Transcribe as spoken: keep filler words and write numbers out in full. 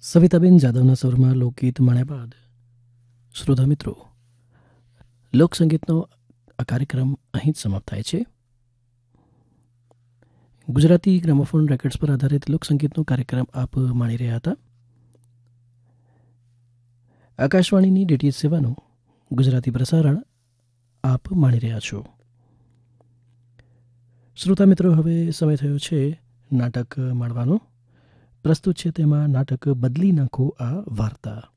સવિતાબેન જાદવના સ્વરમાં લોકગીત માણ્યા બાદ શ્રોતા મિત્રો, લોકસંગીતનો આ કાર્યક્રમ અહીં જ સમાપ્ત થાય છે. ગુજરાતી ગ્રામોફોન રેકોર્ડ્સ પર આધારિત લોકસંગીતનો કાર્યક્રમ આપ માણી રહ્યા હતા. આકાશવાણીની ડીટીએચ સેવાનું ગુજરાતી પ્રસારણ આપ માણી રહ્યા છો. શ્રોતા મિત્રો, હવે સમય થયો છે નાટક માણવાનો. પ્રસ્તુત છે તેમાં નાટક બદલી નાખો આ વાર્તા.